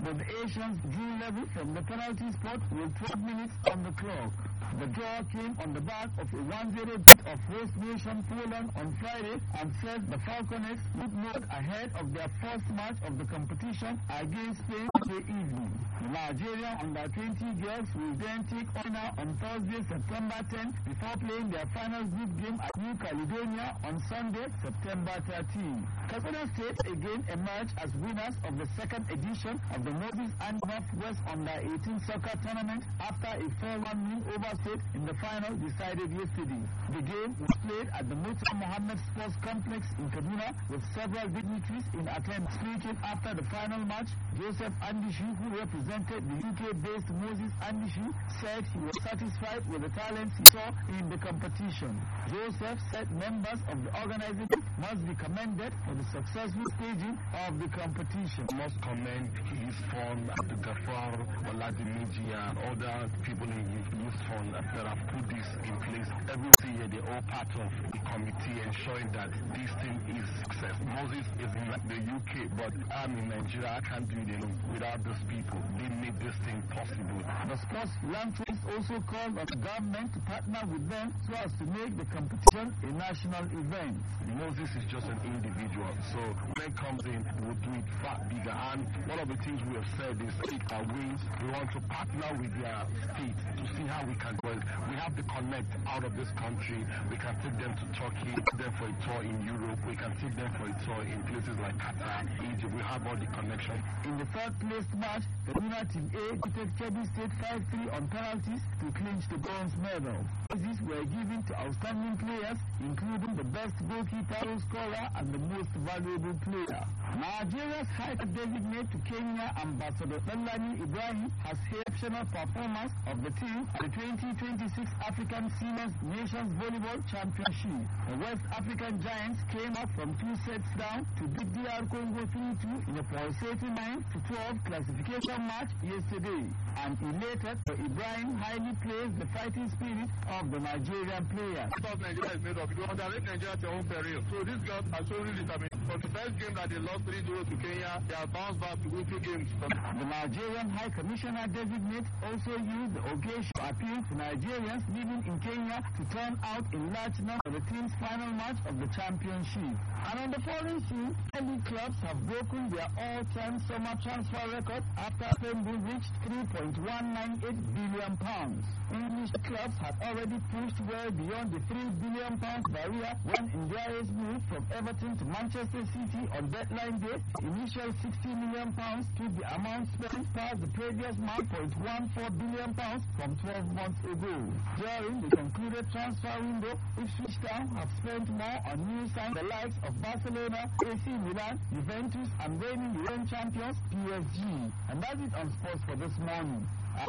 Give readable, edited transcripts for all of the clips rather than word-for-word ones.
but the Asians drew level from the penalty spot with 12 minutes on the clock. The draw came on the back of a 1-0 beat of host nation Poland on Friday and set the Falconets good note ahead of their first match of the competition against Spain Thursday evening. The Nigerian under-20 girls will then take honor on Thursday, September 10, before playing their final group game at New Caledonia on Sunday, September 13. Katsina State again emerged as winners of the second edition of the Moses and Northwest Under-18 soccer tournament after a 4-1 win over State in the final decided yesterday. The game was played at the Murtala Mohammed Sports Complex in Kaduna with several dignitaries in attendance. Speaking after the final match, Joseph Andishu, who represented the UK-based Moses Andishu, said he was satisfied with the talents he saw in the competition. Joseph said members of the organizing must be commended for the successful staging of the competition. I must commend his fund, the Gafar, Oladimiji, and other people in his fund that have put this in place. Every year they're all part of the committee ensuring that this thing is success. Moses is in the UK, but I'm in Nigeria. I can't do it alone without those people. They made this thing possible. The sports philanthropist also called on the government to partner with them so as to make the competition a national event. Moses is just an individual, so when it comes in, we'll do it far bigger. And one of the things we have said is take our wings. We want to partner with their state to see how we can go. We have the connect out of this country. We can take them to Turkey, take them for a tour in Europe. We can take them for a tour in places like Qatar, Egypt. We have all the connection. In the third place match, the winner Team A defeated Kebbi State 5-3 on penalties to clinch the bronze medal. Prizes were given to outstanding players, including the best goalkeeper, scorer, and the most valuable player. Nigeria's high designate to Kenya, Ambassador Danlami Ibrahim, has hailed exceptional performance of the team at the 2026 African Senior Nations Volleyball Championship. The West African Giants came up from 2 sets down to beat DR Congo 3-2 in a pulsating 9-12 classification match yesterday. And elated, Ibrahim highly praised the fighting spirit of the Nigerian players. That's what Nigeria is made of. If you underrate Nigeria at their own peril. So these girls are so really determined. For the first game that they lost 3-0 to Kenya, they have bounced back to win 2 games. The Nigerian High Commissioner designate also used the occasion to appeal to Nigerians living in Kenya to turn out in large numbers for the team's final match of the championship. And on the foreign scene, many clubs have broken their all-time summer transfer record after Pembrey reached £3.198 billion. English clubs had already pushed well beyond the £3 billion barrier when Ndiaye's move from Everton to Manchester City on deadline day. Initial £60 million took the amount spent past the previous £9.14 billion from 12 months ago. During the concluded transfer window, Ipswich Town have spent more on new signings, the likes of Barcelona, AC Milan, Juventus, and reigning European champions PSG. And that's it on sports for this morning.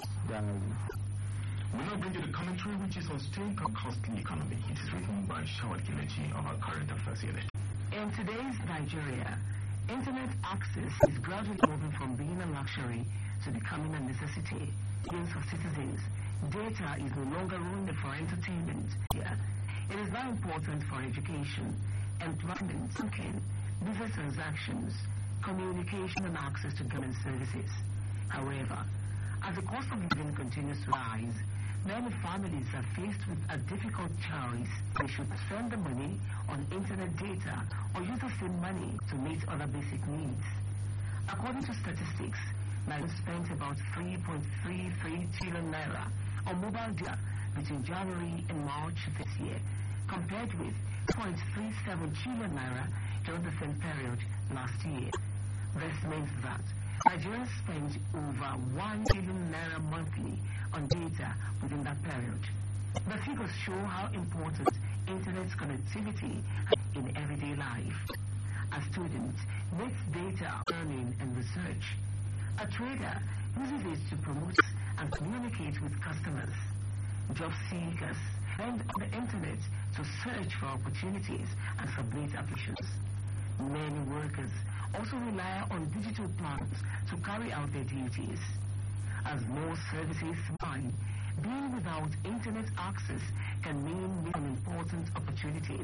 We'll now bring you the commentary, which is on staying costly economy. It is written by Shawad Kilechi of our current affairs unit. In today's Nigeria, internet access is gradually moving from being a luxury to becoming a necessity. Millions of citizens, data is no longer only for entertainment. It is now important for education, employment, banking, business transactions, communication, and access to government services. However, as the cost of living continues to rise, many families are faced with a difficult choice. They should spend the money on internet data or use the same money to meet other basic needs. According to statistics, Nigeria spent about 3.33 trillion naira on mobile data between January and March this year, compared with 0.37 trillion naira during the same period last year. This means that Nigerians spend over 1 billion naira monthly on data within that period. The figures show how important internet connectivity is in everyday life. A student needs data, learning, and research. A trader uses it to promote and communicate with customers. Job seekers depend on the internet to search for opportunities and submit applications. Many workers also rely on digital platforms to carry out their duties. As more services find, being without internet access can mean important opportunities.